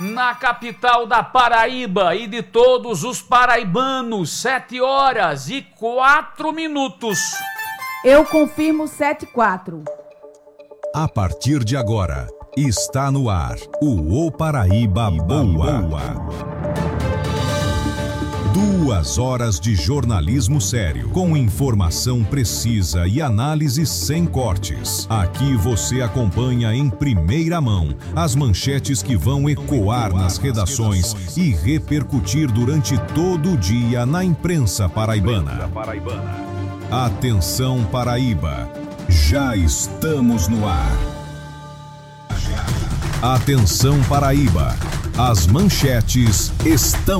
na capital da Paraíba e de todos os paraibanos, 7h04. Eu confirmo 7h04. A partir de agora, está no ar o Paraíba Boa. 2 horas de jornalismo sério, com informação precisa e análise sem cortes. Aqui você acompanha em primeira mão as manchetes que vão ecoar nas redações e repercutir durante todo o dia na imprensa paraibana. Atenção, Paraíba, já estamos no ar. Atenção, Paraíba, as manchetes estão